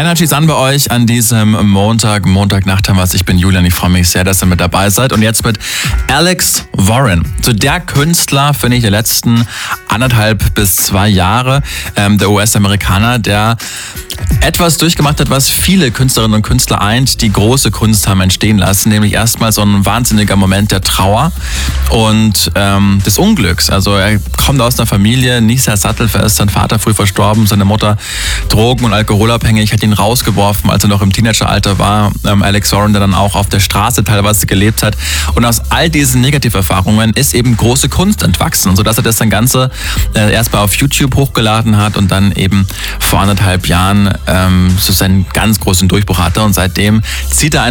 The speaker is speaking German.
Energy ist an bei euch an diesem Montagnacht haben wir es. Ich bin Julian, ich freue mich sehr, dass ihr mit dabei seid. Und jetzt mit Alex Warren. So der Künstler, finde ich, der letzten 1,5 bis 2 Jahre, der US-Amerikaner, der etwas durchgemacht hat, was viele Künstlerinnen und Künstler eint, die große Kunst haben entstehen lassen, nämlich erstmal so ein wahnsinniger Moment der Trauer und des Unglücks. Also er kommt aus einer Familie, nicht sehr sattelfest, sein Vater früh verstorben, seine Mutter drogen- und alkoholabhängig, hat ihn rausgeworfen, als er noch im Teenageralter war. Alex Warren, der dann auch auf der Straße teilweise gelebt hat. Und aus all diesen Negativerfahrungen ist eben große Kunst entwachsen, sodass er das dann Ganze erstmal auf YouTube hochgeladen hat und dann eben vor 1,5 Jahren so seinen ganz großen Durchbruch hatte. Und seitdem zieht er